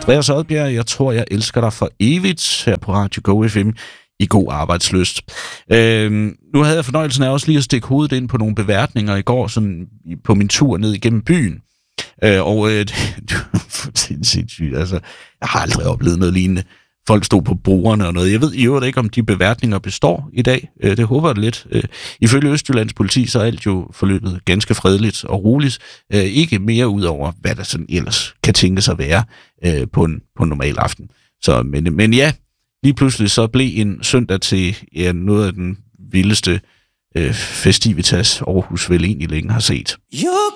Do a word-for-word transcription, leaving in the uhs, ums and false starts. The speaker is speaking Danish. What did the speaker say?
Andreas Odbjerg, jeg tror, jeg elsker dig for evigt her på Radio Go F M i god arbejdslyst. Øhm, nu havde jeg fornøjelsen af også lige at stikke hovedet ind på nogle beværtninger i går, sådan på min tur ned igennem byen. Øh, og øh, det var sindssygt. Altså, jeg har aldrig oplevet noget lignende. Folk stod på bordene og noget. Jeg ved i øvrigt ikke, om de beværtninger består i dag. Øh, det håber jeg lidt. Øh, ifølge Østjyllands politi, så er alt jo forløbet ganske fredeligt og roligt. Øh, ikke mere ud over, hvad der sådan ellers kan tænkes at være øh, på, en, på en normal aften. Så, men, men ja, lige pludselig så blev en søndag til ja, noget af den vildeste øh, festivitas Aarhus vel egentlig længe har set. You